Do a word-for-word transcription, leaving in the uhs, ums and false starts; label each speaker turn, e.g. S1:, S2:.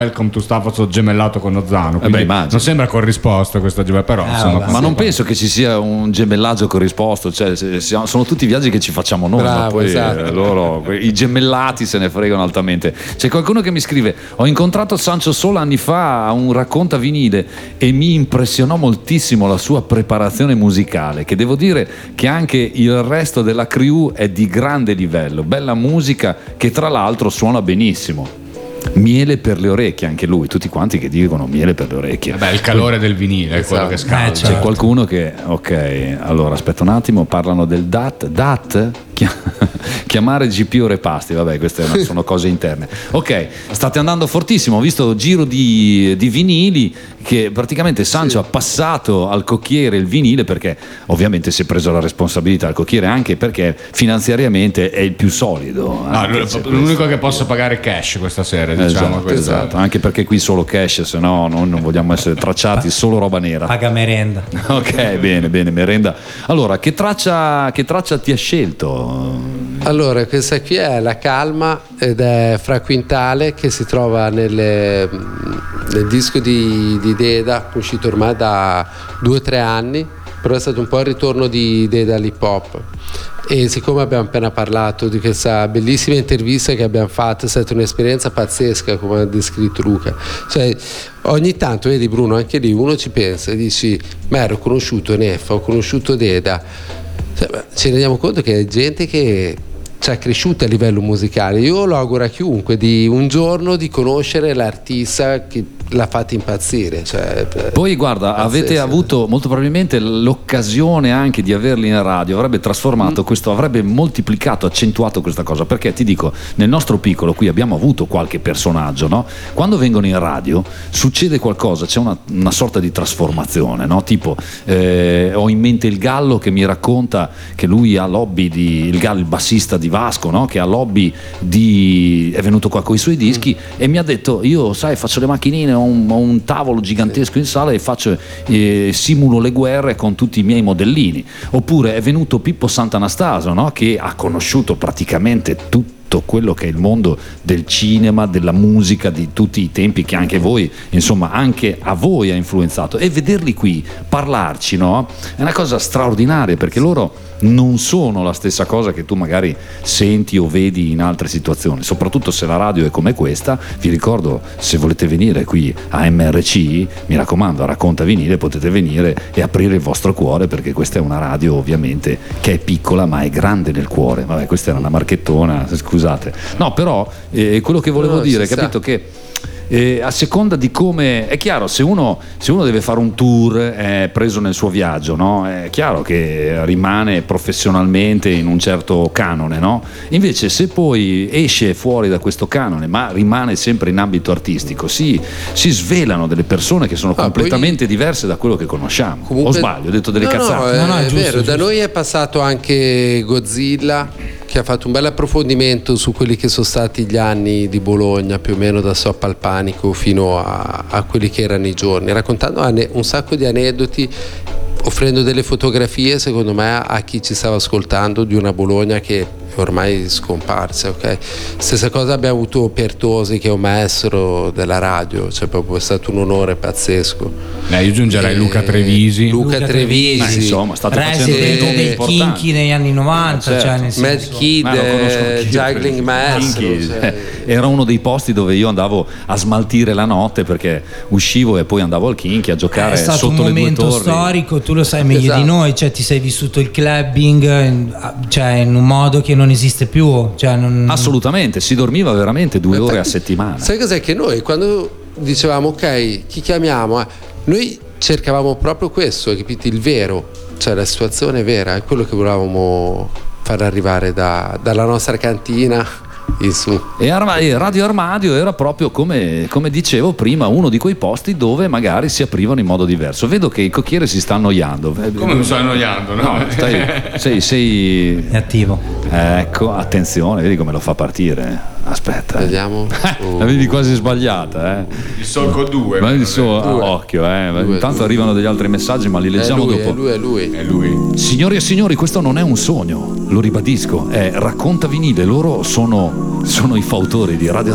S1: Welcome to Stafford gemellato con Ozzano, quindi
S2: eh beh,
S1: non sembra corrisposto questa gemella, però
S2: eh,
S1: insomma,
S2: ma non penso che ci sia un gemellaggio corrisposto, cioè siamo, sono tutti viaggi che ci facciamo noi.
S3: Bravo,
S2: ma poi
S3: esatto.
S2: eh, loro, i gemellati se ne fregano altamente. C'è qualcuno che mi scrive: ho incontrato Sancho Sola anni fa a un racconta vinile e mi impressionò moltissimo la sua preparazione musicale, che devo dire che anche il resto della crew è di grande livello, bella musica che tra l'altro suona benissimo. Miele per le orecchie, anche lui, tutti quanti che dicono miele per le orecchie.
S1: Beh, il calore del vinile è quello che scalda.
S2: Eh, certo. C'è qualcuno che, ok, allora aspetta un attimo, parlano del D A T, D A T? Chiamare G P o repasti, vabbè, queste sono cose interne. Ok, state andando fortissimo, ho visto giro di, di vinili che praticamente Sancho sì. ha passato al cocchiere il vinile, perché ovviamente si è preso la responsabilità al cocchiere, anche perché finanziariamente è il più solido.
S1: No, l'unico che posso pagare cash questa sera, diciamo.
S2: Esatto, esatto. Anche perché qui solo cash, se no non, non vogliamo essere tracciati, solo roba nera.
S4: Paga merenda.
S2: Ok, bene, bene, merenda. Allora, che traccia, che traccia ti ha scelto?
S3: Allora, questa qui è La Calma ed è Fra Quintale, che si trova nelle, nel disco di, di Deda, uscito ormai da due o tre anni, però è stato un po' il ritorno di Deda all'hip hop. E siccome abbiamo appena parlato di questa bellissima intervista che abbiamo fatto, è stata un'esperienza pazzesca, come ha descritto Luca. Cioè, ogni tanto vedi Bruno, anche lì uno ci pensa e dici: ma ero conosciuto Neffa, ho conosciuto Deda. Cioè, ci rendiamo conto che è gente che ci è cresciuta a livello musicale. Io lo auguro a chiunque di un giorno di conoscere l'artista che l'ha fatta impazzire. Cioè,
S2: poi guarda, pazzesco. Avete avuto molto probabilmente l'occasione anche di averli in radio, avrebbe trasformato mm. questo, avrebbe moltiplicato, accentuato questa cosa, perché ti dico, nel nostro piccolo qui abbiamo avuto qualche personaggio, no? Quando vengono in radio succede qualcosa, c'è una, una sorta di trasformazione, no? Tipo eh, ho in mente il Gallo che mi racconta che lui ha l'hobby di, il Gallo, il bassista di Vasco, no? Che ha l'hobby di, è venuto qua con i suoi dischi mm. e mi ha detto: io sai faccio le macchinine, ho un, ho un tavolo gigantesco in sala e faccio eh, simulo le guerre con tutti i miei modellini. Oppure è venuto Pippo Sant'Anastaso, no? Che ha conosciuto praticamente tutto quello che è il mondo del cinema, della musica di tutti i tempi, che anche voi, insomma, anche a voi ha influenzato, e vederli qui parlarci, no? È una cosa straordinaria, perché loro non sono la stessa cosa che tu magari senti o vedi in altre situazioni, soprattutto se la radio è come questa. Vi ricordo, se volete venire qui a M R C, mi raccomando, a Racconta Vinile potete venire e aprire il vostro cuore, perché questa è una radio ovviamente che è piccola ma è grande nel cuore. Vabbè, questa era una marchettona, scusate. No, però eh, quello che volevo no, dire, capito, che Eh, a seconda di come, è chiaro, se uno, se uno deve fare un tour eh, preso nel suo viaggio, no? È chiaro che rimane professionalmente in un certo canone, no? Invece se poi esce fuori da questo canone ma rimane sempre in ambito artistico, si, si svelano delle persone che sono ah, completamente poi... diverse da quello che conosciamo. Comunque... o sbaglio, ho detto delle
S3: no,
S2: cazzate?
S3: No,
S2: no, no,
S3: è,
S2: è giusto,
S3: vero,
S2: giusto.
S3: Da noi è passato anche Godzilla, che ha fatto un bel approfondimento su quelli che sono stati gli anni di Bologna, più o meno da Soppa al Panico fino a, a quelli che erano i giorni, raccontando un sacco di aneddoti, offrendo delle fotografie, secondo me, a chi ci stava ascoltando, di una Bologna che è ormai scomparsa, ok? Stessa cosa abbiamo avuto Pertosi, che è un maestro della radio, cioè proprio è stato un onore pazzesco.
S1: Eh, io aggiungerei
S3: e...
S1: Luca Trevisi.
S3: Luca, Luca Trevisi,
S2: ma insomma, state facendo dei nomi importanti.
S4: Kinky negli anni novanta,
S2: certo.
S4: cioè nel senso...
S3: Mad Kid, eh, Juggling Maestro, cioè...
S2: era uno dei posti dove io andavo a smaltire la notte, perché uscivo e poi andavo al Kinky a giocare sotto le due torri.
S4: È stato un momento storico, tu lo sai meglio esatto. di noi, cioè ti sei vissuto il clubbing, cioè in un modo che non esiste più, cioè non...
S2: assolutamente, si dormiva veramente due ore a settimana.
S3: Sai cos'è, che noi quando dicevamo ok, chi chiamiamo, eh, noi cercavamo proprio questo, capito? Il vero, cioè la situazione vera, è quello che volevamo far arrivare da, dalla nostra cantina in su.
S2: E Radio Armadio era proprio, come, come dicevo prima, uno di quei posti dove magari si aprivano in modo diverso. Vedo che il cocchiere si sta annoiando.
S1: Come mi sto annoiando? No,
S2: no stai, sei, sei
S4: è attivo.
S2: Ecco, attenzione, vedi come lo fa partire. Aspetta,
S3: vediamo.
S2: Uh. L'avevi quasi sbagliata, eh?
S1: Il solco due.
S2: Ma il suo, ah, occhio, eh. Due, Intanto due. Arrivano degli altri messaggi, ma li leggiamo
S3: è lui,
S2: dopo.
S3: È lui, è lui.
S1: È lui.
S2: Signori e signori, questo non è un sogno, lo ribadisco, è Racconta Vinile. Loro sono, sono i fautori di Radio